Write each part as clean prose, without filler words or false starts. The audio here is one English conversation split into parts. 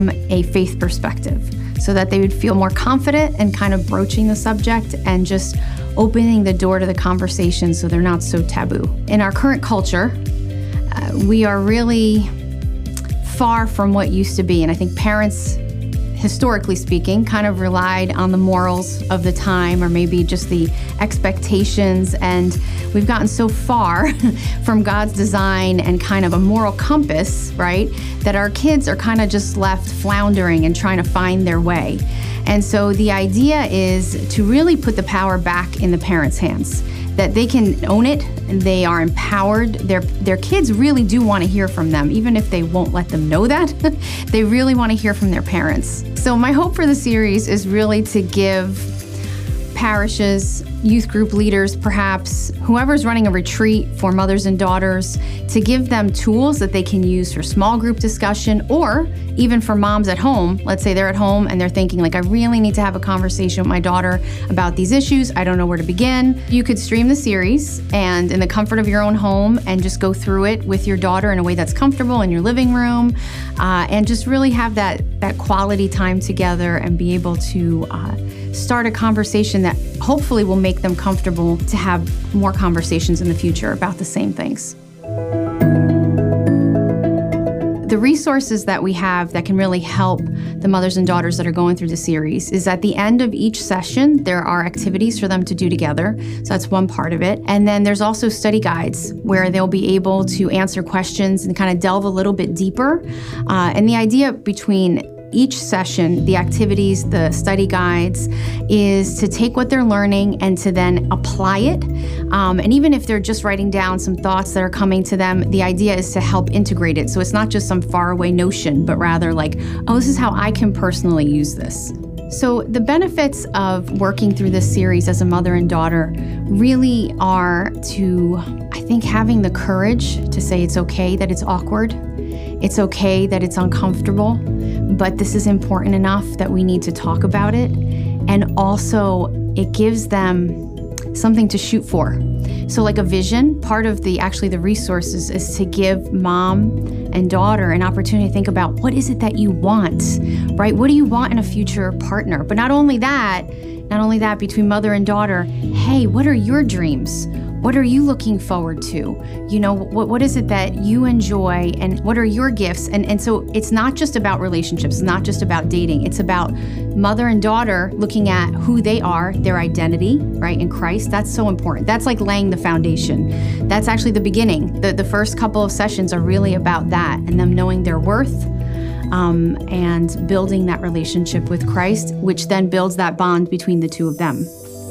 a faith perspective so that they would feel more confident in kind of broaching the subject and just opening the door to the conversation so they're not so taboo. In our current culture, we are really far from what used to be. And I think parents, historically speaking, kind of relied on the morals of the time or maybe just the expectations. And we've gotten so far from God's design and kind of a moral compass, right, that our kids are kind of just left floundering and trying to find their way. And so the idea is to really put the power back in the parents' hands, that they can own it, and they are empowered. Their kids really do want to hear from them, even if they won't let them know that. They really want to hear from their parents. So my hope for the series is really to give parishes, youth group leaders, perhaps whoever's running a retreat for mothers and daughters, to give them tools that they can use for small group discussion, or even for moms at home. Let's say they're at home and they're thinking like, I really need to have a conversation with my daughter about these issues. I don't know where to begin. You could stream the series and in the comfort of your own home and just go through it with your daughter in a way that's comfortable in your living room, and just really have that quality time together and be able to start a conversation that hopefully will make them comfortable to have more conversations in the future about the same things. The resources that we have that can really help the mothers and daughters that are going through the series is at the end of each session, there are activities for them to do together. So that's one part of it. And then there's also study guides where they'll be able to answer questions and kind of delve a little bit deeper. And the idea between each session, the activities, the study guides, is to take what they're learning and to then apply it. And even if they're just writing down some thoughts that are coming to them, the idea is to help integrate it. So it's not just some faraway notion, but rather like, oh, this is how I can personally use this. So the benefits of working through this series as a mother and daughter really are to, I think, having the courage to say it's okay that it's awkward. It's okay that it's uncomfortable, but this is important enough that we need to talk about it. And also, it gives them something to shoot for. So like a vision, part of the resources is to give mom and daughter an opportunity to think about, what is it that you want, right? What do you want in a future partner? But not only that, between mother and daughter, hey, what are your dreams? What are you looking forward to? You know, what is it that you enjoy and what are your gifts? And so it's not just about relationships, it's not just about dating. It's about mother and daughter looking at who they are, their identity, right, in Christ. That's so important. That's like laying the foundation. That's actually the beginning. The first couple of sessions are really about that and them knowing their worth, and building that relationship with Christ, which then builds that bond between the two of them.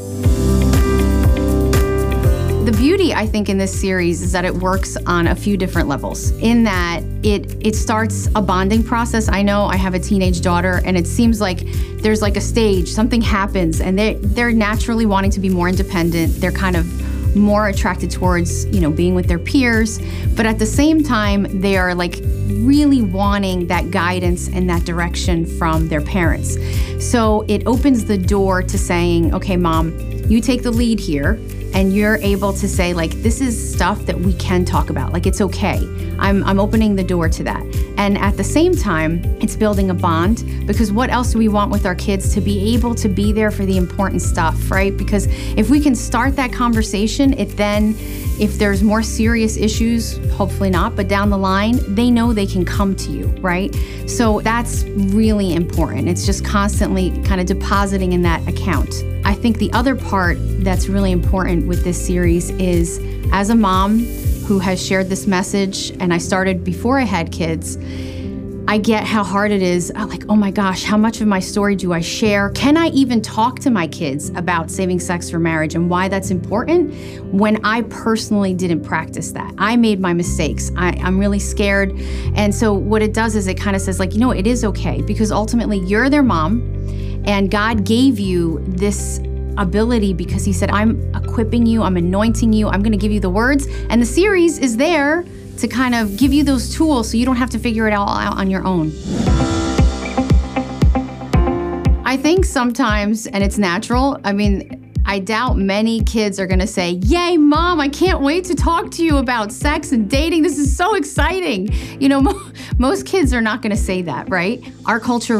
The beauty, I think, in this series is that it works on a few different levels, in that it starts a bonding process. I know I have a teenage daughter, and it seems like there's like a stage, something happens, and they're naturally wanting to be more independent. They're kind of more attracted towards, being with their peers, but at the same time, they are like really wanting that guidance and that direction from their parents. So it opens the door to saying, okay, mom, you take the lead here. And you're able to say, like, this is stuff that we can talk about. Like, it's okay. I'm opening the door to that. And at the same time, it's building a bond, because what else do we want with our kids? To be able to be there for the important stuff, right? Because if we can start that conversation, if there's more serious issues, hopefully not, but down the line, they know they can come to you, right? So that's really important. It's just constantly kind of depositing in that account. I think the other part that's really important with this series is, as a mom who has shared this message, and I started before I had kids, I get how hard it is. I'm like, oh my gosh, how much of my story do I share? Can I even talk to my kids about saving sex for marriage and why that's important when I personally didn't practice that? I made my mistakes. I'm really scared. And so what it does is it kind of says, like, it is okay, because ultimately you're their mom, and God gave you this ability because he said, I'm equipping you, I'm anointing you, I'm going to give you the words. And the series is there to kind of give you those tools so you don't have to figure it all out on your own. I think sometimes, and it's natural, I doubt many kids are going to say, "Yay, Mom, I can't wait to talk to you about sex and dating. This is so exciting." Most kids are not going to say that, right? Our culture